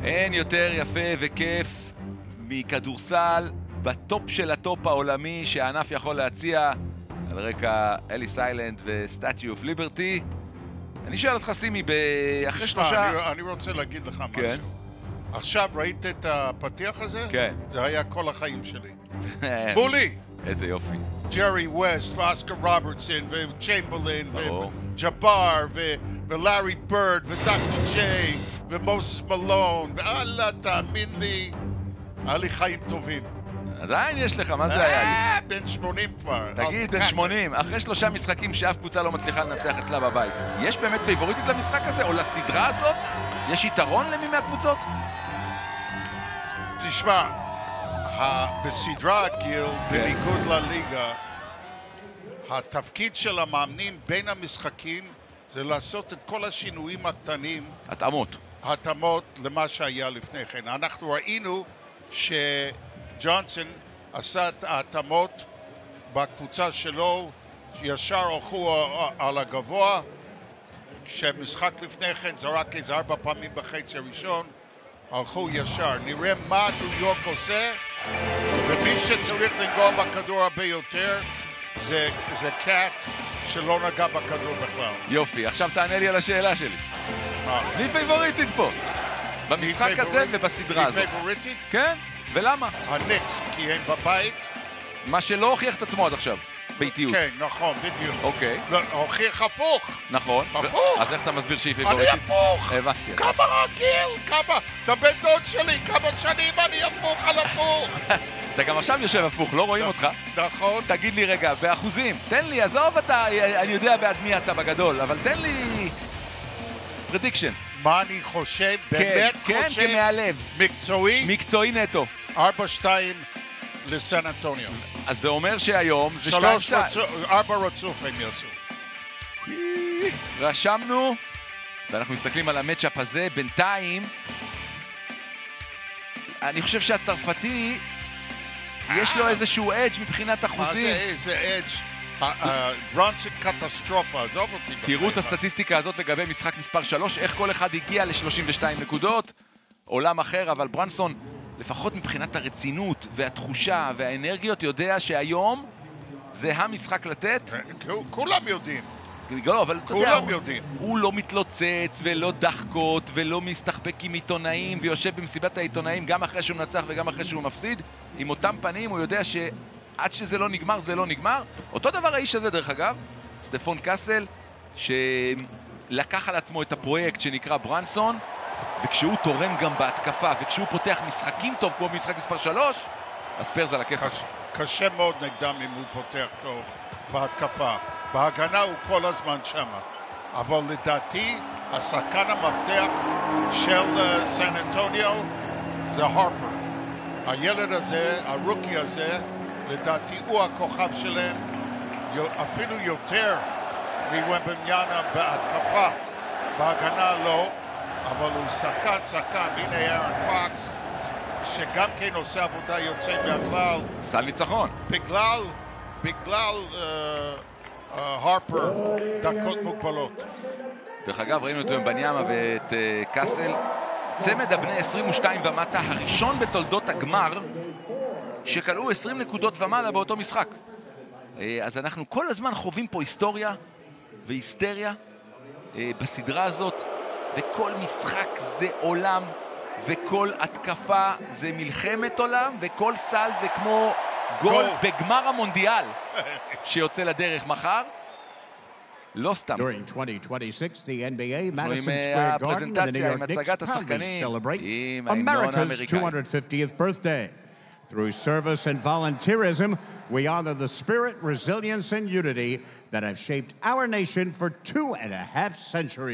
אין יותר יפה וכיף מכדורסל בטופ של הטופ העולמי שהענף יכול להציע על רקע אליס איילנד וסטאצ'ו אוף ליברטי. אני שואל אותך, סימי, אחרי שלושה... אני רוצה להגיד לך כן. משהו. עכשיו ראית את הפתיח הזה? כן. זה היה כל החיים שלי. מולי! איזה יופי. ג'רי ווסט, ואוסקר רוברטסון, וצ'יימברלין, וג'אבר, ולארי ברד, ודוקטור ג'יי, ומוסס מלון, ואללה, תאמין לי, היה לי חיים טובים. עדיין יש לך, מה זה היה לי? בן 80 כבר. תגיד, בן 80, אחרי 3 משחקים שאף קבוצה לא מצליחה לנצח אצלה בבית, יש באמת פייבוריטית למשחק הזה, או לסדרה הזאת? יש יתרון למי מהקבוצות? תשמע, בסדרה, גיל, בניגוד לליגה, התפקיד של המאמנים בין המשחקים זה לעשות את כל השינויים הקטנים, התאמות למה שהיה לפני כן. אנחנו ראינו שג'ונסון עשה את ההתאמות בקבוצה שלו, ישר הלכו על הגבוה, שמשחק לפני כן זרק איזה 4 פעמים בחצי הראשון, הלכו ישר. נראה מה ניו יורק עושה, ומי שצריך לנגוע בכדור הרבה יותר זה קאט שלא נגע בכדור בכלל. יופי, עכשיו תענה לי על השאלה שלי. מי פייבוריטית פה? במשחק הזה ובסדרה הזאת. מי פייבוריטית? כן, ולמה? הניקס, כי הם בבית. מה שלא הוכיח את עצמו עד עכשיו, ביתיות. כן, נכון, בדיוק. אוקיי. הוכיח הפוך. נכון. הפוך. אז איך אתה מסביר שהיא פייבוריטית? אני הפוך. הבנתי. כמה רגיל, כמה. אתה בן דוד שלי, כמה שנים אני הפוך על הפוך. אתה גם עכשיו יושב הפוך, לא רואים אותך. נכון. תגיד לי רגע, באחוזים, תן לי, עזוב אתה, אני יודע בעד מי אתה בגדול, אבל תן לי פרדיקשן. מה אני חושב? באמת כן, חושב? כן, כמהלב. מקצועי? מקצועי נטו. 4-2 לסן אנטוניו. אז זה אומר שהיום זה 2-2. 4 רצוף הם יעשו. רשמנו, ואנחנו מסתכלים על המאצ'אפ הזה, בינתיים, אני חושב שהצרפתי, יש לו איזשהו אדג' מבחינת אחוזים. מה זה איזה אדג'? ברונסון קטסטרופה, עזוב אותי. תראו את הסטטיסטיקה הזאת לגבי משחק מספר 3, איך כל אחד הגיע ל-32 נקודות. עולם אחר, אבל ברנסון, לפחות מבחינת הרצינות והתחושה והאנרגיות, יודע שהיום זה המשחק לתת. כולם יודעים. לא, אבל אתה יודע, הוא לא מתלוצץ ולא דחקות ולא מסתחבק עם עיתונאים ויושב במסיבת העיתונאים גם אחרי שהוא מנצח וגם אחרי שהוא מפסיד. עם אותם פנים הוא יודע שעד שזה לא נגמר זה לא נגמר. אותו דבר האיש הזה דרך אגב, סטפון קאסל, שלקח על עצמו את הפרויקט שנקרא ברנסון, וכשהוא תורם גם בהתקפה וכשהוא פותח משחקים טוב כמו במשחק מספר 3, הספיירס על הכיף. קשה מאוד נגדם אם הוא פותח טוב בהתקפה. בהגנה הוא כל הזמן שמה. אבל לדעתי, השחקן המפתח של סן אנטוניו זה הרפר. הילד הזה, הרוקי הזה, לדעתי הוא הכוכב שלהם, אפילו יותר מוומבניאנה בהתקפה. בהגנה לא, אבל הוא שחקן. הנה איירון פוקס, שגם כן עושה עבודה יוצאת מהכלל. סל ניצחון. בגלל הרפר, דקות מוגבלות. דרך אגב, ראינו את ומבניאמה ואת קאסל. צמד הבני 22 ומטה, הראשון בתולדות הגמר, שקלעו 20 נקודות ומעלה באותו משחק. אז אנחנו כל הזמן חווים פה היסטוריה והיסטריה בסדרה הזאת, וכל משחק זה עולם, וכל התקפה זה מלחמת עולם, וכל סל זה כמו גול בגמר המונדיאל שיוצא לדרך מחר. לא סתם. During 2026, the NBA Madison Square Garden with the New York Knicks proudly celebrate America's 250th birthday. Through service and volunteerism, we honor the spirit, resilience, and unity that have shaped our nation for 2.5 centuries.